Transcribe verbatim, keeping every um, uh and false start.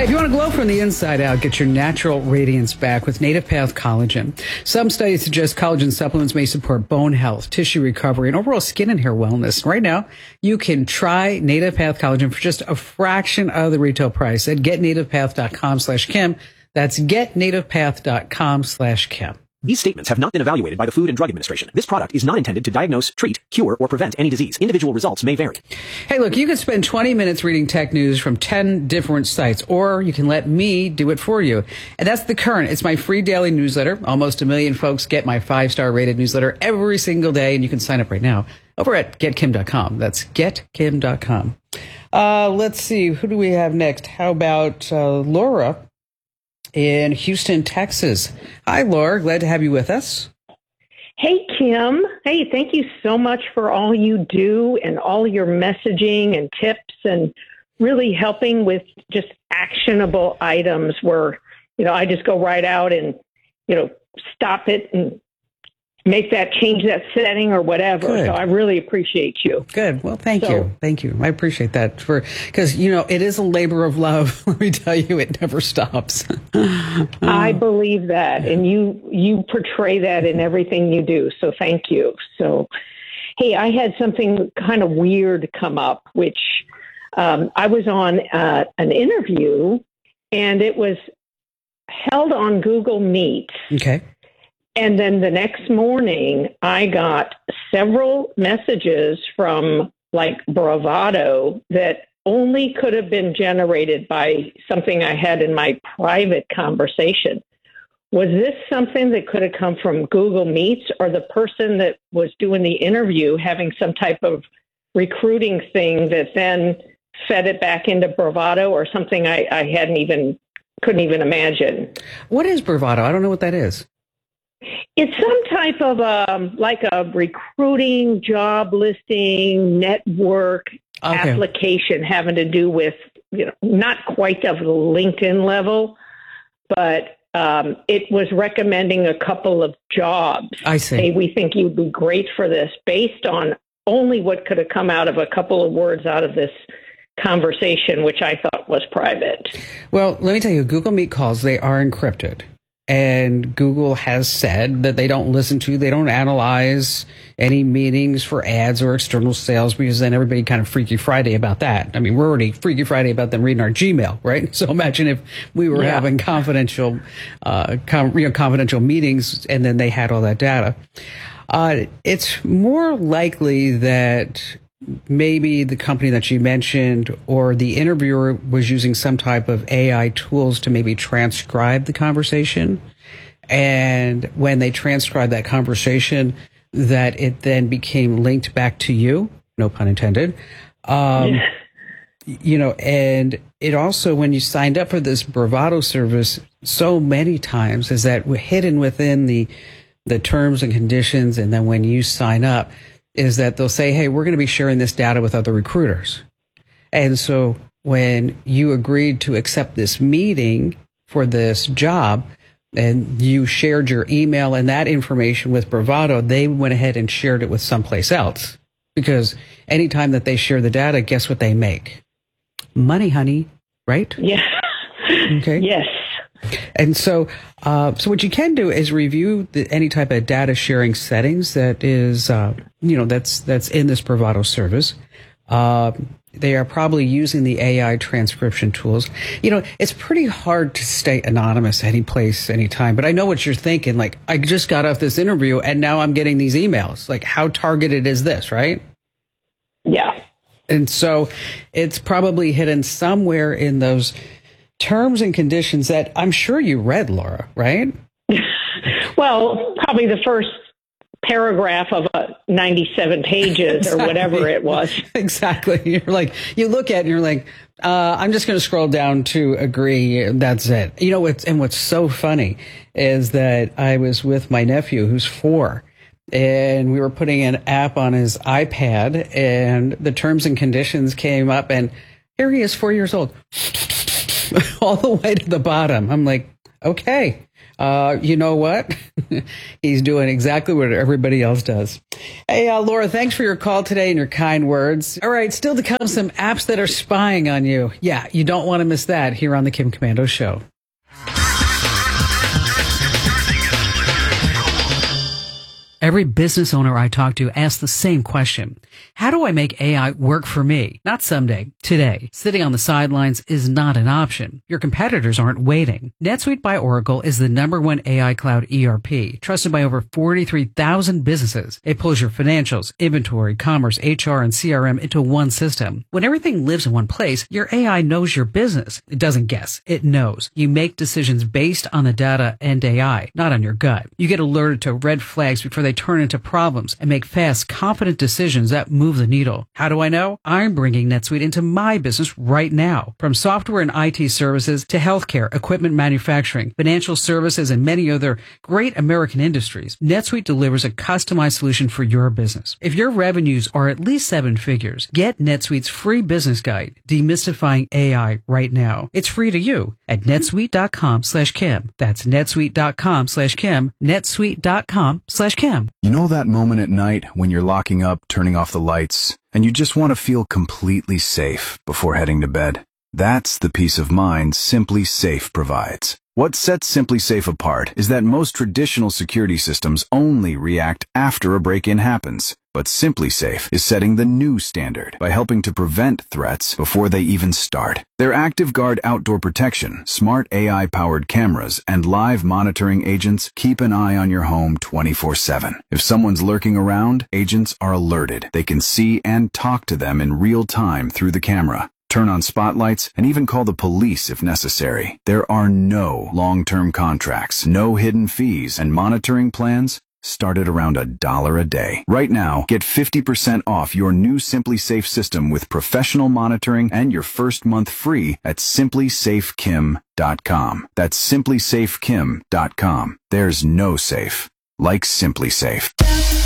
If you want to glow from the inside out, get your natural radiance back with Native Path Collagen. Some studies suggest collagen supplements may support bone health, tissue recovery, and overall skin and hair wellness. Right now, you can try Native Path Collagen for just a fraction of the retail price at getnativepath.com slash Kim. That's getnativepath.com slash Kim. These statements have not been evaluated by the Food and Drug Administration. This product is not intended to diagnose, treat, cure, or prevent any disease. Individual results may vary. Hey, look, you can spend twenty minutes reading tech news from ten different sites, or you can let me do it for you. And that's The Current. It's my free daily newsletter. Almost a million folks get my five-star rated newsletter every single day, and you can sign up right now over at get kim dot com. That's get kim dot com. Uh, let's see. Who do we have next? How about uh, Laura in Houston, Texas? Hi, Laura. Glad to have you with us. Hey, Kim. Hey, thank you so much for all you do and all your messaging and tips and really helping with just actionable items where, you know, I just go right out and, you know, stop it and make that change that setting or whatever. Good. So I really appreciate you. Good. Well, thank So- you. Thank you. I appreciate that for, because, you know, it is a labor of love. Let me tell you, it never stops. I believe that, and you you portray that in everything you do. So thank you. So, hey, I had something kind of weird come up, which um, I was on uh, an interview, and it was held on Google Meet. Okay. And then the next morning, I got several messages from like Bravado that only could have been generated by something I had in my private conversation. Was this something that could have come from Google Meets, or the person that was doing the interview having some type of recruiting thing that then fed it back into Bravado, or something I, I hadn't even, couldn't even imagine? What is Bravado? I don't know what that is. It's some type of um, like a recruiting, job listing, network Okay. application having to do with, you know, not quite of the LinkedIn level, but um, it was recommending a couple of jobs. I see. Hey, we think you'd be great for this, based on only what could have come out of a couple of words out of this conversation, which I thought was private. Well, let me tell you, Google Meet calls, they are encrypted. And Google has said that they don't listen to, they don't analyze any meetings for ads or external sales, because then everybody kind of Freaky Friday about that. I mean, we're already Freaky Friday about them reading our Gmail, right? So imagine if we were Yeah. having confidential, uh, com- you know, confidential meetings, and then they had all that data. Uh, it's more likely that maybe the company that you mentioned or the interviewer was using some type of A I tools to maybe transcribe the conversation. And when they transcribed that conversation, that it then became linked back to you, no pun intended. Um, Yeah. You know, and it also, when you signed up for this Bravado service, so many times is that hidden within the, the terms and conditions. And then when you sign up, is that they'll say, hey, we're going to be sharing this data with other recruiters. And so when you agreed to accept this meeting for this job and you shared your email and that information with Bravado, they went ahead and shared it with someplace else. Because anytime that they share the data, guess what they make? Money, honey, right? Yeah. Okay. Yes. And so, uh, so what you can do is review the, any type of data sharing settings that is, uh, you know, that's that's in this Bravado service. Uh, they are probably using the A I transcription tools. You know, it's pretty hard to stay anonymous any place, anytime. But I know what you're thinking. Like, I just got off this interview and now I'm getting these emails. Like, how targeted is this, right? Yeah. And so, it's probably hidden somewhere in those terms and conditions that I'm sure you read, Laura, right? Well, probably the first paragraph of uh, ninety-seven pages Exactly. or whatever it was. Exactly. You're like, you look at it and you're like, uh, I'm just going to scroll down to agree. That's it. You know, what's, and what's so funny is that I was with my nephew who's four, and we were putting an app on his iPad, and the terms and conditions came up, and here he is, four years old, all the way to the bottom. I'm like, okay. Uh, you know what? He's doing exactly what everybody else does. Hey, uh, Laura, thanks for your call today and your kind words. All right, still to come, some apps that are spying on you. Yeah, you don't want to miss that here on the Kim Komando Show. Every business owner I talk to asks the same question. How do I make A I work for me? Not someday, today. Sitting on the sidelines is not an option. Your competitors aren't waiting. NetSuite by Oracle is the number one A I cloud E R P, trusted by over forty-three thousand businesses. It pulls your financials, inventory, commerce, H R, and C R M into one system. When everything lives in one place, your A I knows your business. It doesn't guess. It knows. You make decisions based on the data and A I, not on your gut. You get alerted to red flags before they turn into problems and make fast, confident decisions that move the needle. How do I know? I'm bringing NetSuite into my business right now. From software and I T services to healthcare, equipment manufacturing, financial services, and many other great American industries, NetSuite delivers a customized solution for your business. If your revenues are at least seven figures, get NetSuite's free business guide, Demystifying A I, right now. It's free to you at netsuite.com slash Kim. That's netsuite.com slash Kim, netsuite.com slash Kim. You know that moment at night when you're locking up, turning off the lights, and you just want to feel completely safe before heading to bed? That's the peace of mind Simply Safe provides. What sets Simply Safe apart is that most traditional security systems only react after a break-in happens. But Simply Safe is setting the new standard by helping to prevent threats before they even start. Their ActiveGuard outdoor protection, smart A I-powered cameras, and live monitoring agents keep an eye on your home twenty-four seven. If someone's lurking around, agents are alerted. They can see and talk to them in real time through the camera. Turn on spotlights, and even call the police if necessary. There are no long-term contracts, no hidden fees, and monitoring plans start at around a dollar a day. Right now, get fifty percent off your new Simply Safe system with professional monitoring and your first month free at simply safe kim dot com. That's simply safe kim dot com. There's no safe like Simply Safe.